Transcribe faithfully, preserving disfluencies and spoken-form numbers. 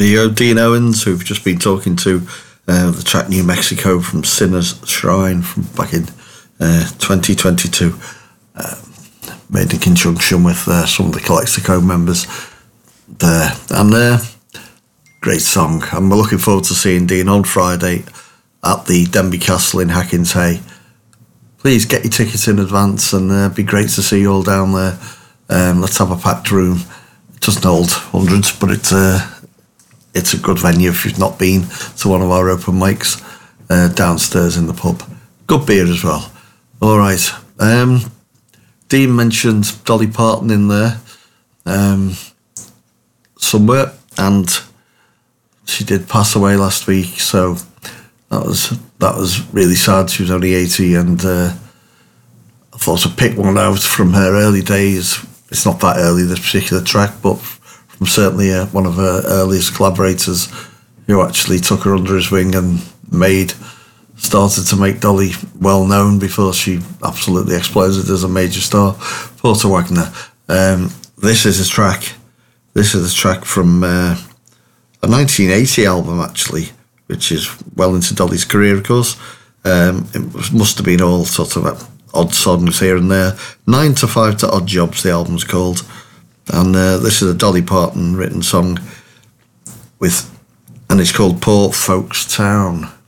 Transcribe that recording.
Yo, Dean Owens, who've just been talking to uh, the track New Mexico from Sinner's Shrine from back in uh, twenty twenty-two, uh, made in conjunction with uh, some of the Calexico members there. And uh, great song. And we're looking forward to seeing Dean on Friday at the Denby Castle in Hackins Hay. Please get your tickets in advance, and uh, it'd be great to see you all down there. Um, let's have a packed room. It doesn't hold hundreds, but it's uh, it's a good venue if you've not been to one of our open mics uh, downstairs in the pub. Good beer as well. All right. Um, Dean mentioned Dolly Parton in there um, somewhere, and she did pass away last week, so that was that was really sad. She was only eighty, and uh, I thought I'd pick one out from her early days. It's not that early, this particular track, but from certainly uh, one of her earliest collaborators who actually took her under his wing and made, started to make Dolly well known before she absolutely exploded as a major star. Porter Wagner. Um, this is a track. This is a track from uh, a nineteen eighty album, actually, which is well into Dolly's career, of course. Um, it was, must have been all sort of odd songs here and there. Nine to Five to Odd Jobs, the album's called. And uh, this is a Dolly Parton written song with, and it's called Poor Folks Town.